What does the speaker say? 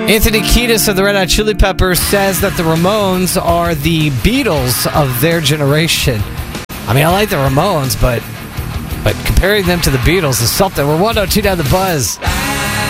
Anthony Kiedis of the Red Hot Chili Peppers says that the Ramones are the Beatles of their generation. I mean, I like the Ramones, but comparing them to the Beatles is something. We're 102 down the Buzz.